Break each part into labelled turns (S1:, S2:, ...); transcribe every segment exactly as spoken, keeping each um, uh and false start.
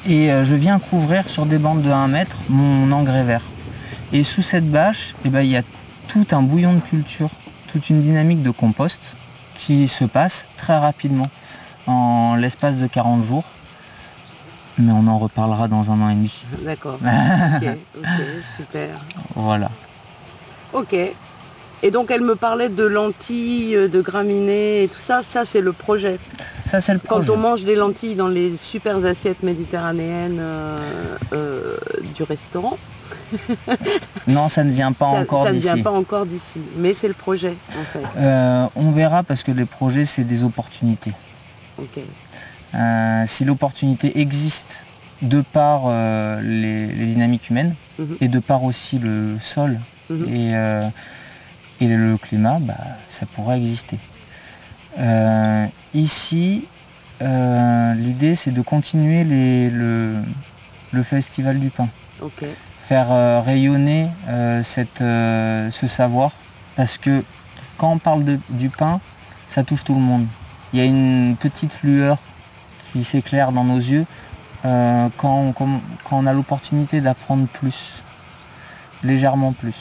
S1: Et euh, je viens couvrir sur des bandes de un mètre mon engrais vert. Et sous cette bâche, eh ben, il y a tout un bouillon de culture, toute une dynamique de compost qui se passe très rapidement, en l'espace de quarante jours. Mais on en reparlera dans un an et demi.
S2: D'accord. Ok, ok, super.
S1: Voilà.
S2: Ok. Et donc elle me parlait de lentilles, de graminées et tout ça, ça c'est le projet.
S1: Ça c'est le projet.
S2: Quand on mange des lentilles dans les super assiettes méditerranéennes euh, euh, du restaurant.
S1: Non, ça ne vient pas
S2: ça,
S1: encore
S2: ça
S1: d'ici.
S2: Ça ne vient pas encore d'ici, mais c'est le projet en fait.
S1: Euh, on verra parce que les projets c'est des opportunités.
S2: Ok.
S1: Euh, si l'opportunité existe de par euh, les, les dynamiques humaines mmh. et de par aussi le sol mmh. et, euh, et le climat, bah, ça pourrait exister. Euh, ici, euh, l'idée c'est de continuer les, le, le festival du pain.
S2: Okay.
S1: Faire euh, rayonner euh, cette, euh, ce savoir, parce que quand on parle de, du pain, ça touche tout le monde. Il y a une petite lueur qui s'éclaire dans nos yeux euh, quand, on, quand on a l'opportunité d'apprendre plus, légèrement plus.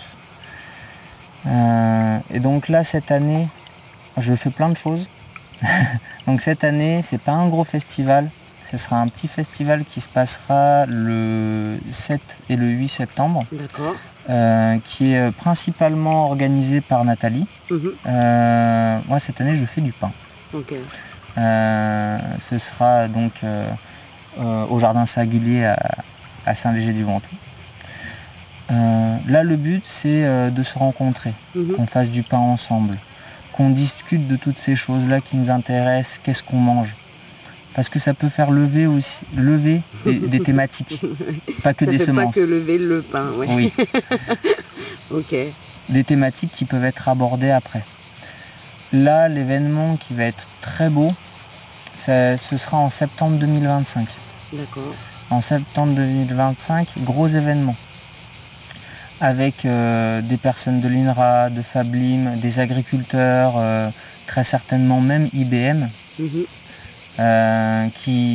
S1: Euh, et donc là, cette année, je fais plein de choses. Donc cette année, c'est pas un gros festival, ce sera un petit festival qui se passera le sept et le huit septembre.
S2: D'accord.
S1: Euh, qui est principalement organisé par Nathalie. Mmh. Euh, moi, cette année, je fais du pain.
S2: Okay.
S1: Euh, ce sera donc euh, euh, au Jardin Singulier à, à Saint-Léger-du-Ventoux. Euh, là, le but, c'est euh, de se rencontrer, mmh. qu'on fasse du pain ensemble, qu'on discute de toutes ces choses-là qui nous intéressent, qu'est-ce qu'on mange. Parce que ça peut faire lever aussi, lever des, des thématiques, pas que
S2: ça
S1: des
S2: fait
S1: semences.
S2: Pas que lever le pain, ouais.
S1: Oui.
S2: Ok.
S1: Des thématiques qui peuvent être abordées après. Là, l'événement qui va être très beau, ça, ce sera en septembre deux mille vingt-cinq.
S2: D'accord.
S1: En septembre deux mille vingt-cinq, gros événement. Avec euh, des personnes de l'I N R A, de Fablim, des agriculteurs, euh, très certainement même I B M, mmh. euh, qui